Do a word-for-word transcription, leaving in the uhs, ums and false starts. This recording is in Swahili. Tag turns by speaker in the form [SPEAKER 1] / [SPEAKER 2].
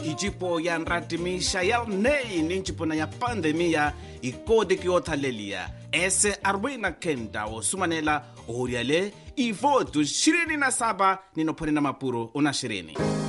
[SPEAKER 1] ichipo ya nratimisha ya nei ninchipona ya pandemia ikode kiotalelia ese arobaini kenda o sumanela oriale ivotu ishirini na saba ninopone na mapuro una shirini.